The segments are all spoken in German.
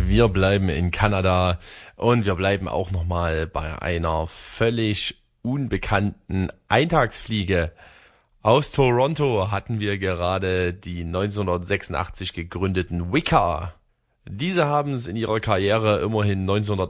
Wir bleiben in Kanada und wir bleiben auch nochmal bei einer völlig unbekannten Eintagsfliege. Aus Toronto hatten wir gerade die 1986 gegründeten Wicca. Diese haben es in ihrer Karriere immerhin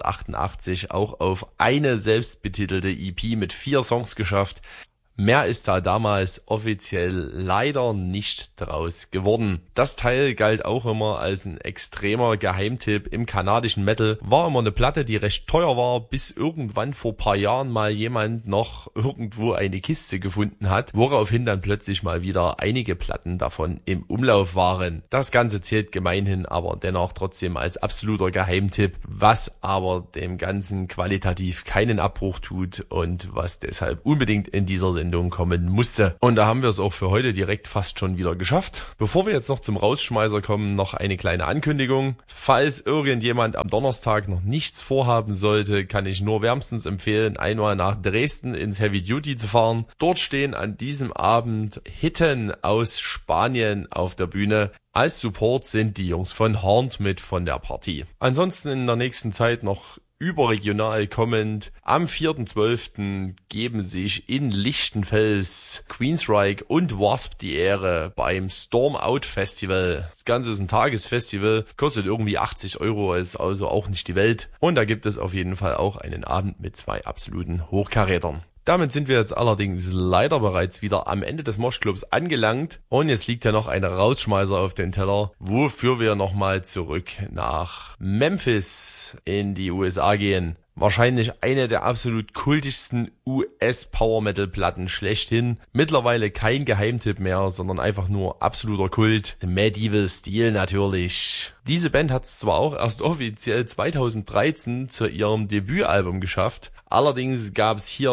1988 auch auf eine selbstbetitelte EP mit 4 Songs geschafft. Mehr ist da damals offiziell leider nicht draus geworden. Das Teil galt auch immer als ein extremer Geheimtipp im kanadischen Metal. War immer eine Platte, die recht teuer war, bis irgendwann vor paar Jahren mal jemand noch irgendwo eine Kiste gefunden hat, woraufhin dann plötzlich mal wieder einige Platten davon im Umlauf waren. Das Ganze zählt gemeinhin aber dennoch trotzdem als absoluter Geheimtipp, was aber dem Ganzen qualitativ keinen Abbruch tut und was deshalb unbedingt in dieser Sendung kommen musste. Und da haben wir es auch für heute direkt fast schon wieder geschafft. Bevor wir jetzt noch zum Rausschmeißer kommen, noch eine kleine Ankündigung. Falls irgendjemand am Donnerstag noch nichts vorhaben sollte, kann ich nur wärmstens empfehlen, einmal nach Dresden ins Heavy Duty zu fahren. Dort stehen an diesem Abend Hitten aus Spanien auf der Bühne. Als Support sind die Jungs von Hornt mit von der Partie. Ansonsten in der nächsten Zeit noch überregional kommend. Am 4.12. geben sich in Lichtenfels Queensryche und Wasp die Ehre beim Storm Out Festival. Das Ganze ist ein Tagesfestival, kostet irgendwie 80 €, ist also auch nicht die Welt. Und da gibt es auf jeden Fall auch einen Abend mit 2 absoluten Hochkarätern. Damit sind wir jetzt allerdings leider bereits wieder am Ende des Moshclubs angelangt und jetzt liegt ja noch ein Rausschmeißer auf den Teller, wofür wir nochmal zurück nach Memphis in die USA gehen. Wahrscheinlich eine der absolut kultigsten US-Power-Metal-Platten schlechthin. Mittlerweile kein Geheimtipp mehr, sondern einfach nur absoluter Kult. Medieval Steel natürlich. Diese Band hat es zwar auch erst offiziell 2013 zu ihrem Debütalbum geschafft, allerdings gab es hier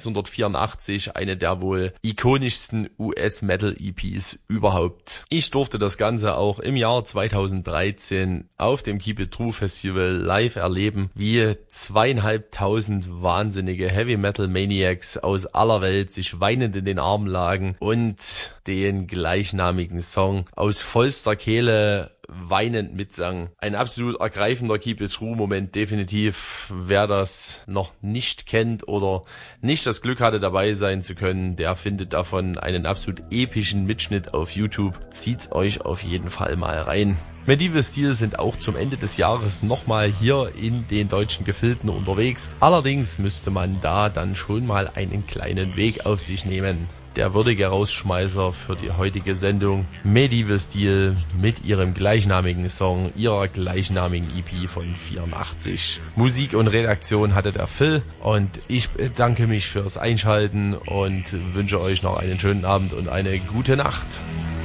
1984 eine der wohl ikonischsten US-Metal-EPs überhaupt. Ich durfte das Ganze auch im Jahr 2013 auf dem Keep It True Festival live erleben, wie 2500 wahnsinnige Heavy-Metal-Maniacs aus aller Welt sich weinend in den Armen lagen und den gleichnamigen Song aus vollster Kehle weinend mitsang. Ein absolut ergreifender Keep It True Moment, definitiv. Wer das noch nicht kennt oder nicht das Glück hatte, dabei sein zu können, der findet davon einen absolut epischen Mitschnitt auf YouTube. Zieht's euch auf jeden Fall mal rein. Medieval Steel sind auch zum Ende des Jahres nochmal hier in den deutschen Gefilden unterwegs. Allerdings müsste man da dann schon mal einen kleinen Weg auf sich nehmen. Der würdige Rausschmeißer für die heutige Sendung: Medieval Steel mit ihrem gleichnamigen Song, ihrer gleichnamigen EP von 84. Musik und Redaktion hatte der Phil und ich bedanke mich fürs Einschalten und wünsche euch noch einen schönen Abend und eine gute Nacht.